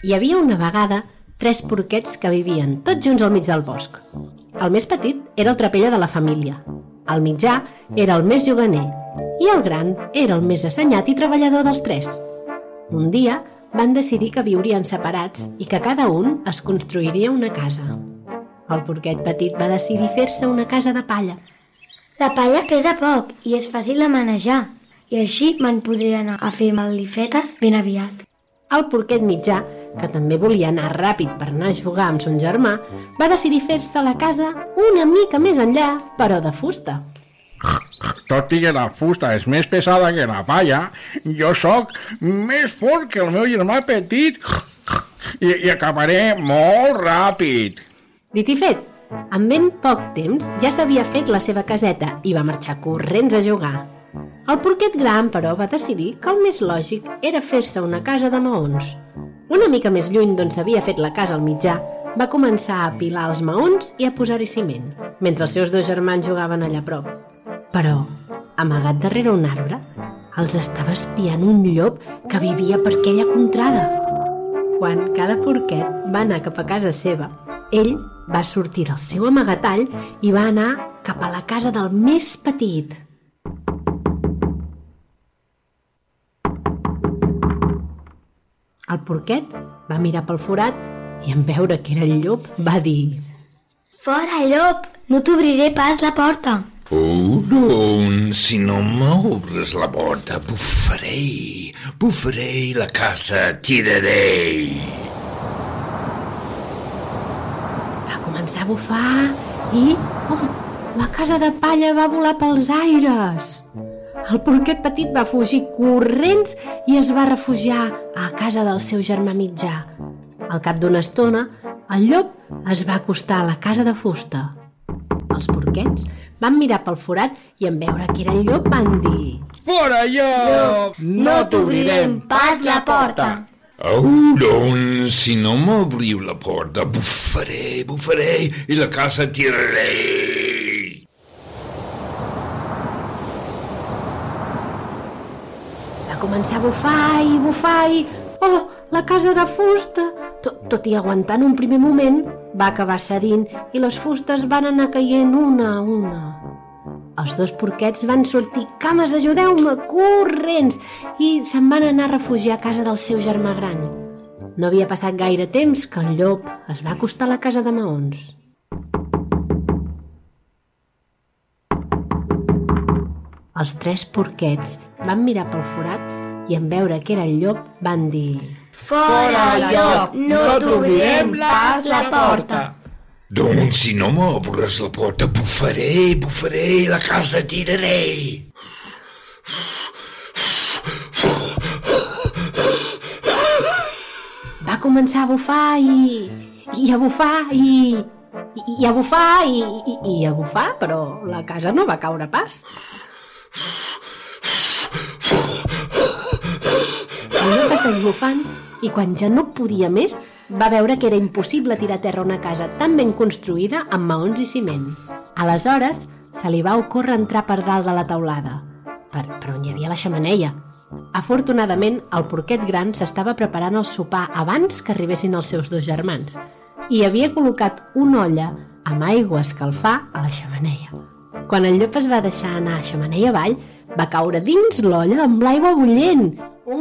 Hi havia una vegada 3 porquets que vivien tots junts al mig del bosc. El més petit era el trapella de la família, el mitjà era el més juganer i el gran era el més assenyat i treballador dels 3. Un dia van decidir que viurien separats i que cada un es construiria una casa. El porquet petit va decidir fer-se una casa de palla. La palla pesa poc i és fàcil de manejar, i així me'n podré anar a fer malifetes ben aviat. El porquet mitjà, que també volia anar ràpid per anar a jugar amb son germà, va decidir fer-se la casa una mica més enllà, però de fusta. Tot i que la fusta és més pesada que la palla, jo sóc més fort que el meu germà petit i acabaré molt ràpid. Dit i fet, en ben poc temps ja s'havia fet la seva caseta i va marxar corrents a jugar. El porquet gran, però, va decidir que el més lògic era fer-se una casa de maons. Una mica més lluny d'on s'havia fet la casa al mitjà, va començar a apilar els maons i a posar-hi ciment, mentre els seus 2 germans jugaven allà a prop. Però, amagat darrere un arbre, els estava espiant un llop que vivia per aquella contrada. Quan cada porquet va anar cap a casa seva, ell va sortir del seu amagatall i va anar cap a la casa del més petit. El porquet va mirar pel forat i en veure que era el llop va dir: Fora, llop! No t'obriré pas la porta. Oh, no, si no m'obres la porta, bufaré la casa, tiraré. Va començar a bufar i la casa de palla va volar pels aires. El porquet petit va fugir corrents i es va refugiar a casa del seu germà mitjà. Al cap d'una estona, el llop es va acostar a la casa de fusta. Els porquets van mirar pel forat i en veure que era el llop van dir: Fora, llop! No t'obrirem pas la porta. Oh, doncs, si no m'obriu la porta, bufaré i la casa tiraré. Va començar a bufar i la casa de fusta, tot i aguantant un primer moment, va acabar cedint i les fustes van anar caient una a una. Els 2 porquets van sortir: cames, ajudeu-me, corrents, i se'n van anar a refugiar a casa del seu germà gran. No havia passat gaire temps que el llop es va acostar a la casa de maons. Els 3 porquets van mirar pel forat i en veure que era el llop van dir: Fora, llop! No t'obrirem pas la porta. Doncs si no m'obres la porta, bufaré la casa tiraré. Va començar a bufar i a bufar i a bufar i a bufar, però la casa no va caure pas. El llop va seguir bufant i quan ja no podia més va veure que era impossible tirar a terra una casa tan ben construïda amb maons i ciment. Aleshores se li va ocórrer entrar per dalt de la teulada, per on hi havia la xemeneia. Afortunadament, el porquet gran s'estava preparant el sopar abans que arribessin els seus 2 germans i havia col·locat una olla amb aigua a escalfar a la xemeneia. Quan el llop es va deixar anar a xemeneia avall, va caure dins l'olla amb l'aigua bullent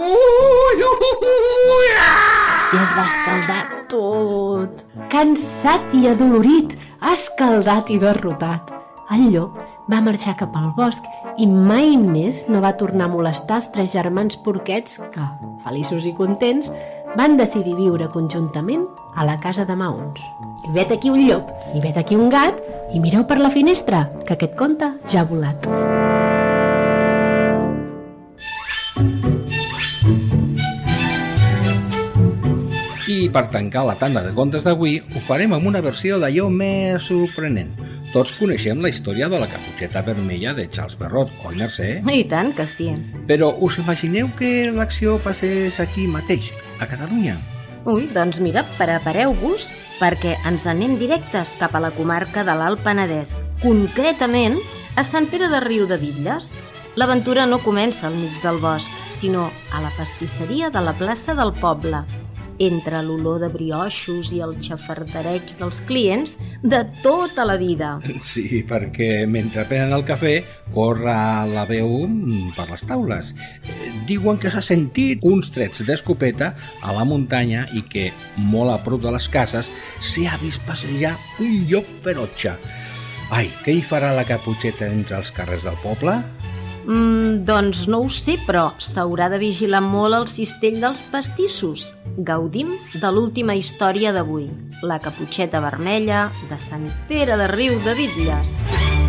i es va escaldar tot. Cansat i adolorit, escaldat i derrotat, el llop va marxar cap al bosc i mai més no va tornar a molestar els 3 germans porquets que, feliços i contents, van decidir viure conjuntament a la casa de maons. I vet aquí un llop, i vet aquí un gat, i mireu per la finestra, que aquest conte ja ha volat. I per tancar la tanda de contes d'avui, ho farem amb una versió d'allò més sorprenent. Tots coneixem la història de la Caputxeta Vermella de Charles Perrault, oi, Mercè? I tant que sí. Però us imagineu que l'acció passés aquí mateix, a Catalunya? Ui, doncs mira, prepareu-vos perquè ens anem directes cap a la comarca de l'Alt Penedès, concretament a Sant Pere de Riudebitlles. L'aventura no comença al mig del bosc, sinó a la pastisseria de la plaça del poble. entre l'olor de brioixos i el xafardereig dels clients de tota la vida. Sí, perquè mentre prenen el cafè corre la veu per les taules. Diuen que s'ha sentit uns trets d'escopeta a la muntanya i que, molt a prop de les cases, s'hi ha vist passejar un llop ferotge. Ai, què hi farà la Caputxeta entre els carrers del poble? Doncs no ho sé, però s'haurà de vigilar molt el cistell dels pastissos. Gaudim de l'última història d'avui, la Caputxeta Vermella de Sant Pere de Riudebitlles.